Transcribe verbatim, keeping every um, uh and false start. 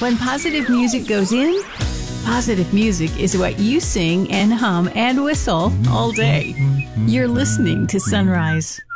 When positive music goes in, positive music is what you sing and hum and whistle all day. You're listening to Sunrise.